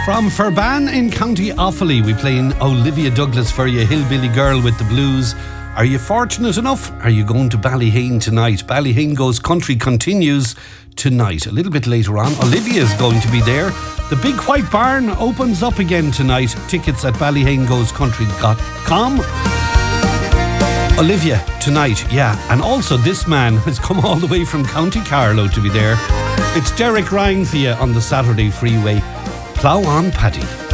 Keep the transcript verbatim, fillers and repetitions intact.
From Ferban in County Offaly, we playing Olivia Douglas for you, Hillbilly Girl with the Blues. Are you fortunate enough? Are you going to Ballyhane tonight? Ballyhane Goes Country continues tonight. A little bit later on, Olivia is going to be there. The Big White Barn opens up again tonight. Tickets at ballyhane goes country dot com. Olivia tonight, yeah. And also this man has come all the way from County Carlow to be there. It's Derek Ryan for you on the Saturday Freeway. Plough on, Paddy.